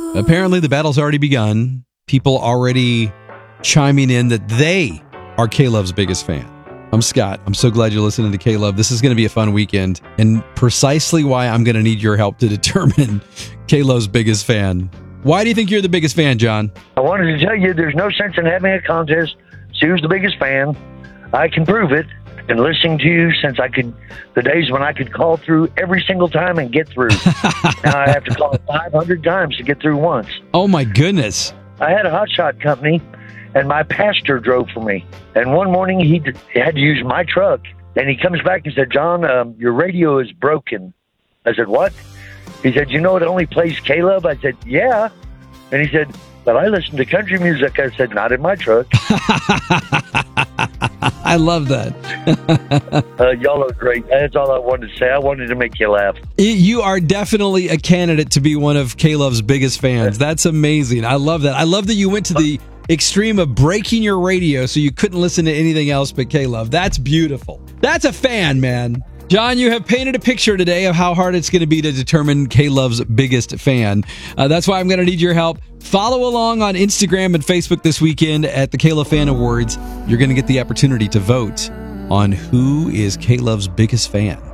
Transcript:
Apparently, the battle's already begun. People already chiming in that they are K-Love's biggest fan. I'm Scott. I'm so glad you're listening to K-Love. This is going to be a fun weekend, and precisely why I'm going to need your help to determine K-Love's biggest fan. Why do you think you're the biggest fan, John? I wanted to tell you there's no sense in having a contest. See who's the biggest fan. I can prove it. And listening to you since the days when I could call through every single time and get through. Now I have to call 500 times to get through once. Oh, my goodness. I had a hotshot company, and my pastor drove for me. And one morning he had to use my truck, and he comes back and said, John, your radio is broken. I said, what? He said, you know it only plays K-Love? I said, yeah. And he said, but I listen to country music. I said, not in my truck. I love that. Y'all are great. That's all I wanted to say. I wanted to make you laugh. You are definitely a candidate to be one of K-Love's biggest fans. That's amazing. I love that. I love that you went to the extreme of breaking your radio so you couldn't listen to anything else but K-Love. That's beautiful. That's a fan, man. John, you have painted a picture today of how hard it's going to be to determine K-Love's biggest fan. That's why I'm going to need your help. Follow along on Instagram and Facebook this weekend at the K-Love Fan Awards. You're going to get the opportunity to vote on who is K-Love's biggest fan.